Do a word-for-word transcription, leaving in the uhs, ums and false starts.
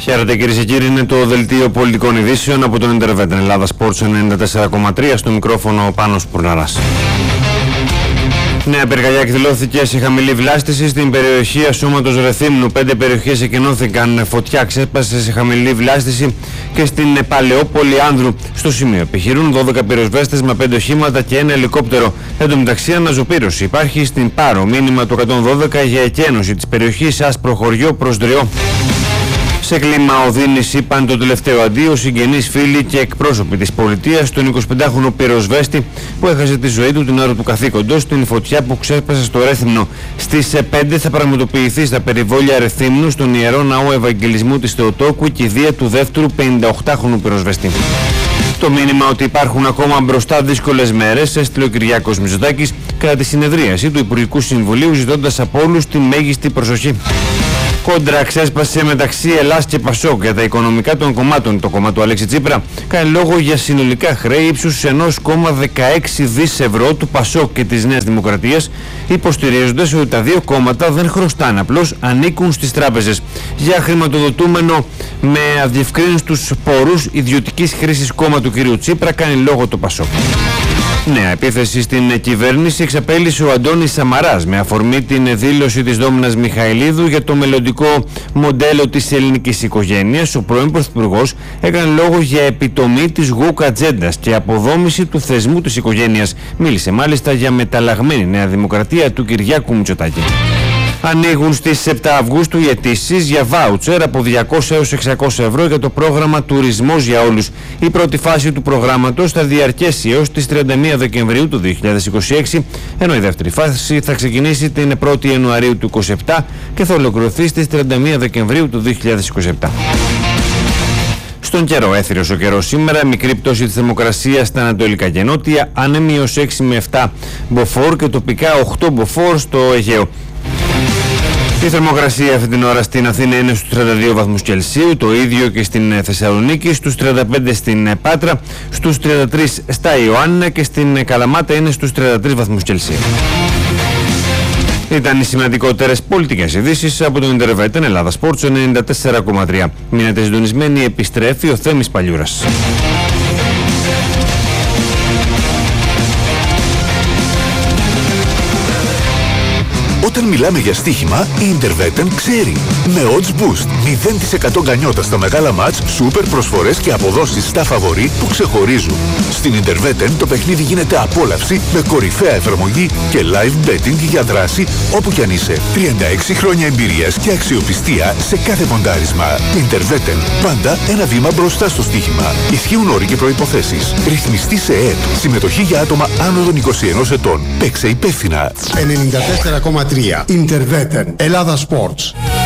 Χαίρετε κυρίες και κύριοι, είναι το δελτίο πολιτικών ειδήσεων από τον Ιντερβέτ Ελλάδα Sports ενενήντα τέσσερα κόμμα τρία, στο μικρόφωνο ο Πάνος Πουρναράς. Νέα πυρκαγιά εκδηλώθηκε σε χαμηλή βλάστηση στην περιοχή Ασώματος Ρεθύμνου. Πέντε περιοχές εκενώθηκαν. Φωτιά ξέσπασε σε χαμηλή βλάστηση και στην Παλαιόπολη Άνδρου. Στο σημείο επιχειρούν δώδεκα πυροσβέστες με πέντε οχήματα και ένα ελικόπτερο. Εν τω μεταξύ, αναζωπήρωση υπάρχει στην Πάρο. Μήνυμα του εκατόν δώδεκα για εκένωση της περιοχής Άσπρο Χωριό προς Δριό. Σε κλίμα οδύνης είπαν το τελευταίο αντίο συγγενείς, φίλοι και εκπρόσωποι της πολιτείας στον εικοσιπεντάχρονο πυροσβέστη που έχασε τη ζωή του την ώρα του καθήκοντος στην φωτιά που ξέσπασε στο Ρέθυμνο. Στις πέντε θα πραγματοποιηθεί στα περιβόλια Ρεθύμνου στον Ιερό Ναό Ευαγγελισμού της Θεοτόκου η κηδεία του δεύτερου πενηνταοκτάχρονου πυροσβέστη. Το μήνυμα ότι υπάρχουν ακόμα μπροστά δύσκολες μέρες έστειλε ο Κυριάκος Μητσοτάκης κατά τη συνεδρίαση του Υπουργικού Συμβουλίου, ζητώντας από όλους τη μέγιστη προσοχή. Κόντρα ξέσπασε μεταξύ Ελλάς και Πασόκ για τα οικονομικά των κομμάτων. Το κόμμα του Αλέξη Τσίπρα κάνει λόγο για συνολικά χρέη ύψους ενός κόμμα δεκαέξι δις ευρώ του Πασόκ και της Νέας Δημοκρατίας, υποστηρίζοντας ότι τα δύο κόμματα δεν χρωστάνε, απλώς ανήκουν στις τράπεζες. Για χρηματοδοτούμενο με αδιευκρίνιστους πόρους ιδιωτικής χρήσης κόμμα του κ. Τσίπρα κάνει λόγο το Πασόκ. Νέα επίθεση στην κυβέρνηση εξαπέλυσε ο Αντώνης Σαμαράς με αφορμή την δήλωση της Δόμνας Μιχαηλίδου για το μελλοντικό μοντέλο της ελληνικής οικογένειας. Ο πρώην Πρωθυπουργός έκανε λόγο για επιτομή της γουκ ατζέντας και αποδόμηση του θεσμού της οικογένειας. Μίλησε μάλιστα για μεταλλαγμένη Νέα Δημοκρατία του Κυριάκου Μητσοτάκη. Ανοίγουν στις επτά Αυγούστου οι αιτήσεις για βάουτσερ από διακόσια έως εξακόσια ευρώ για το πρόγραμμα Τουρισμός για Όλους. Η πρώτη φάση του προγράμματος θα διαρκέσει έως τις τριάντα μία Δεκεμβρίου του δύο χιλιάδες είκοσι έξι, ενώ η δεύτερη φάση θα ξεκινήσει την πρώτη Ιανουαρίου του είκοσι επτά και θα ολοκληρωθεί στις τριάντα μία Δεκεμβρίου του δύο χιλιάδες είκοσι επτά. Στον καιρό, έθριος ο καιρός σήμερα, μικρή πτώση της θερμοκρασίας στα ανατολικά και νότια, άνεμοι έως έξι με επτά μποφόρ και τοπικά οκτώ μποφόρ στο Αιγαίο. Η θερμοκρασία αυτή την ώρα στην Αθήνα είναι στους τριάντα δύο βαθμούς Κελσίου, το ίδιο και στην Θεσσαλονίκη, στους τριάντα πέντε στην Πάτρα, στους τριάντα τρία στα Ιωάννινα και στην Καλαμάτα είναι στους τριάντα τρεις βαθμούς Κελσίου. Ήταν οι σημαντικότερες πολιτικές ειδήσεις από τον Ιντερβέτ Ελλάδα Sports ενενήντα τέσσερα κόμμα τρία. Μείνετε συντονισμένοι, επιστρέφει ο Θέμης Παλιούρας. Όταν μιλάμε για στοίχημα, η Interwetten ξέρει. Με Odds Boost, μηδέν τοις εκατό γκανιότα στα μεγάλα μάτς, σούπερ προσφορές και αποδόσεις στα φαβορί που ξεχωρίζουν. Στην Interwetten το παιχνίδι γίνεται απόλαυση με κορυφαία εφαρμογή και live betting για δράση όπου κι αν είσαι. τριάντα έξι χρόνια εμπειρίας και αξιοπιστία σε κάθε ποντάρισμα. Interwetten, πάντα ένα βήμα μπροστά στο στοίχημα. Ισχύουν όροι και προϋποθέσεις. Ρυθμιστή σε ΕΕΠ. Συμμετοχή για άτομα άνω των είκοσι ενός ετών. Παίξε υπεύθυνα. ενενήντα τέσσερα κόμμα τρία Interwetten Ελλάδα Sports.